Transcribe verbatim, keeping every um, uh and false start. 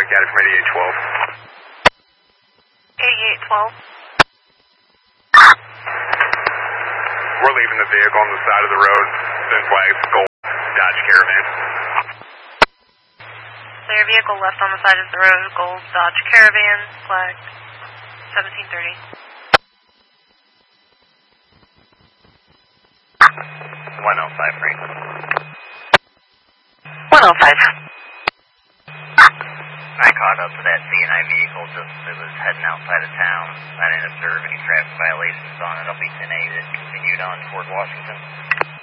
got it from eighty-eight twelve. eighty-eight twelve. We're leaving the vehicle on the side of the road. Been flagged. Gold Dodge Caravan. Clear vehicle left on the side of the road. Gold Dodge Caravan. Flagged. seventeen thirty. one oh five, Franklin. one oh five. I caught up to that C and I vehicle just as it was heading outside of town. I didn't observe any traffic violations on it. I'll be ten eight. It continued on toward Washington.